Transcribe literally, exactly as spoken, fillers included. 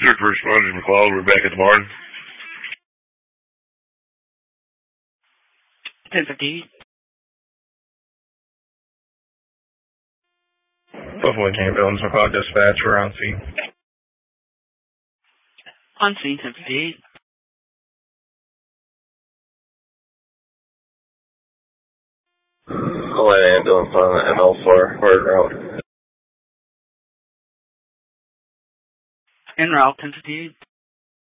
Third first responders, McLeod, we're back at the barn. ten fifty-eight. Buffalo ambulance, McLeod dispatch, we're on scene. On scene, ten fifty-eight. Call an ambulance on M L four, Word Road. En route, ten fifty-eight.